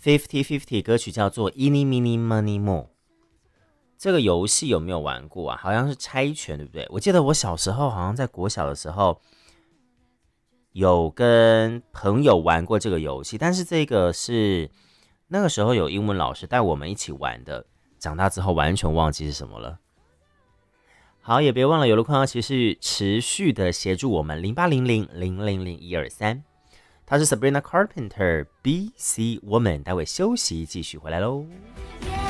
50-50歌曲叫做 Eeny Meeny Money Mo。这个游戏有没有玩过啊？好像是猜拳，对不对？我记得我小时候好像在国小的时候有跟朋友玩过这个游戏，但是这个是那个时候有英文老师带我们一起玩的，长大之后完全忘记是什么了。好，也别忘了有路况骑士持续的协助我们0800000123，他是 Sabrina Carpenter BC Woman， 待会休息继续回来喽。